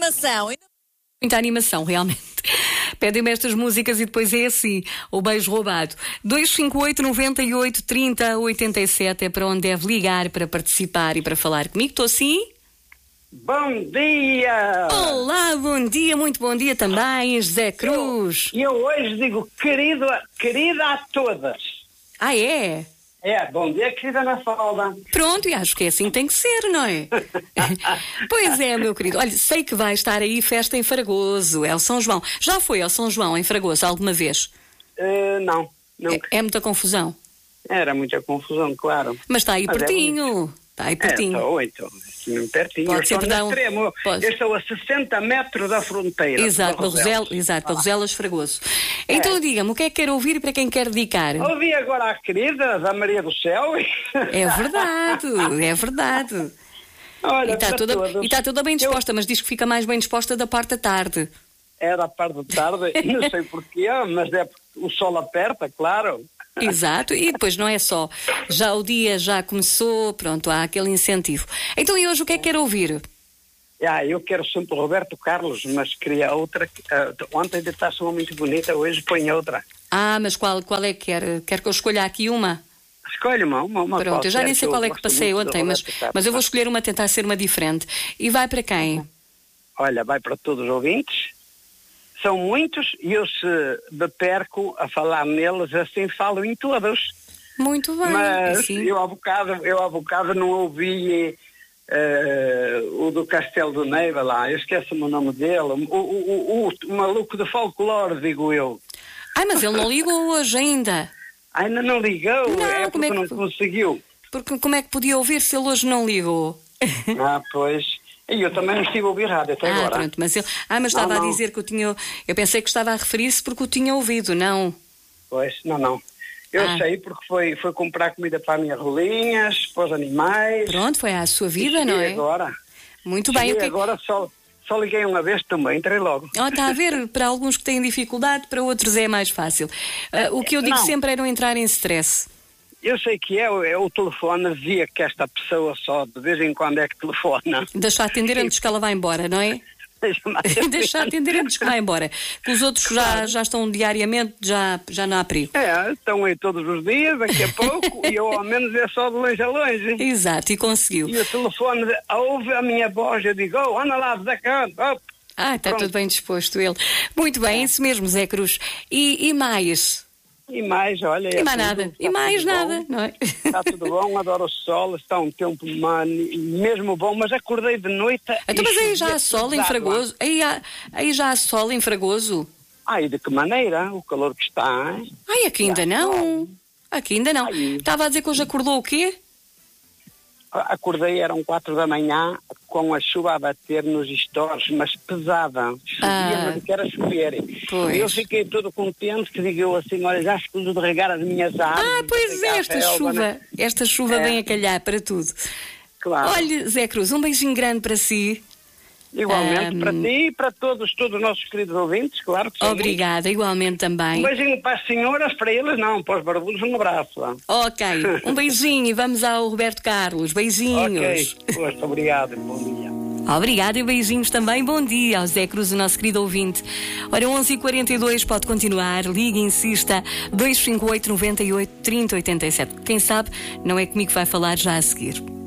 animação. Muita animação, realmente. Pedem-me estas músicas e depois é assim, o beijo roubado. 258 98 30 87 é para onde deve ligar para participar e para falar comigo. Estou sim? Bom dia! Olá, bom dia, muito bom dia também, José Cruz. Eu hoje digo querida a todas. Ah, é? Bom dia, querida Ana Falda. Pronto, e acho que é assim que tem que ser, não é? Pois é, meu querido. Olha, sei que vai estar aí festa em Fragoso, é o São João. Já foi ao São João em Fragoso alguma vez? Não, nunca. É muita confusão? Era muita confusão, claro. Mas está aí pertinho. Está aí pertinho. Estou pertinho. Pode eu estou no extremo. Eu estou a 60 metros da fronteira. Exato, Barroselas, Fragoso. Então diga-me, o que é que quer ouvir e para quem quer dedicar? Ouvi agora a querida da Maria do Céu. É verdade. Olha, e está toda bem disposta, mas diz que fica mais bem disposta da parte da tarde. É da parte da tarde, não sei porquê, mas é porque o sol aperta, claro. Exato, e depois não é só. Já o dia já começou, pronto, há aquele incentivo. Então e hoje o que é que quer ouvir? Eu quero sempre o Roberto Carlos, mas queria outra. Ontem está uma muito bonita, hoje põe outra. Mas qual é que quer? Quer que eu escolha aqui uma? Escolhe uma. Pronto, eu já nem sei qual é que passei ontem, mas eu vou escolher uma, tentar ser uma diferente. E vai para quem? Olha, vai para todos os ouvintes. São muitos e eu se me perco a falar neles, assim falo em todos. Muito bem. Mas assim. eu há bocado não ouvi o do Castelo do Neiva lá, eu esqueço-me o nome dele, o maluco de folclore, digo eu. Mas ele não ligou hoje ainda. Ainda não ligou? Não, porque não conseguiu. Porque como é que podia ouvir se ele hoje não ligou? Pois... E eu também não estive a ouvir rádio até agora. Pronto, mas estava a dizer que eu pensei que estava a referir-se porque o tinha ouvido, não? Pois, não. Eu sei porque foi comprar comida para as minhas rolinhas, para os animais. Pronto, foi à sua vida, não é? Agora. Muito bem. Agora só liguei uma vez também, entrei logo. Está a ver, para alguns que têm dificuldade, para outros é mais fácil. O que eu digo sempre é não entrar em stress. Eu sei que é o telefone, dizia que esta pessoa só de vez em quando é que telefona. Deixa atender antes que ela vá embora, não é? Deixa atender antes que vá embora. Que os outros já estão diariamente, já não há perigo. Estão aí todos os dias, daqui a pouco, e eu ao menos é só de longe a longe. Exato, e conseguiu. E o telefone ouve a minha voz, eu digo, anda lá, Zé Canto, está tudo bem disposto ele. Muito bem, isso mesmo, Zé Cruz. E mais? E mais, olha... E mais nada. E mais nada, não é? Está tudo bom, adoro o sol, está um tempo mesmo bom, mas acordei de noite... Então, mas aí já há sol em Fragoso? Aí já há sol em Fragoso? E de que maneira? O calor que está, hein? Aqui ainda não. Aqui ainda não. Estava a dizer que hoje acordou o quê? Acordei, eram 4 da manhã, com a chuva a bater nos stores, mas pesada. Chovia, mas que era chover. E eu fiquei todo contente, que digo eu assim, olha, já escuso de regar as minhas árvores. Pois é, esta chuva vem a calhar para tudo. Claro. Olha, Zé Cruz, um beijinho grande para si. Igualmente para ti e para todos os nossos queridos ouvintes, claro que sim. Obrigada, igualmente também. Um beijinho para as senhoras, para eles não, para os barbudos um abraço. Ok, um beijinho e vamos ao Roberto Carlos, beijinhos. Ok, obrigado, bom dia. Obrigada e beijinhos também, bom dia ao Zé Cruz, o nosso querido ouvinte. Ora, 11h42, pode continuar, ligue, insista, 258 98 30 87. Quem sabe, não é comigo que vai falar já a seguir.